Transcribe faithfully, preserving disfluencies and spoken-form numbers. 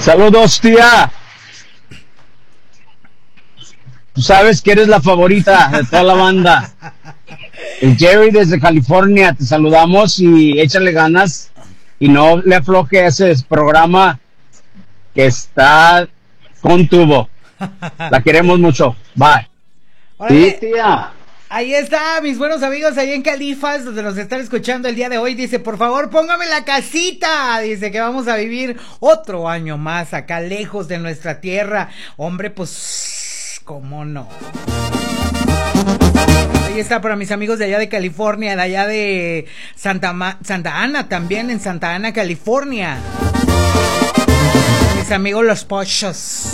Saludos, tía. Tú sabes que eres la favorita de toda la banda. El Jerry desde California, te saludamos y échale ganas y no le afloje a ese programa que está con tubo. La queremos mucho. Bye. Sí, tía. Ahí está, mis buenos amigos, ahí en Califas, donde nos están escuchando el día de hoy. Dice, por favor, póngame la casita. Dice que vamos a vivir otro año más acá, lejos de nuestra tierra. Hombre, pues, ¿cómo no? Ahí está para mis amigos de allá de California, de allá de Santa, Ma- Santa Ana, también en Santa Ana, California. Mis amigos los Pochos.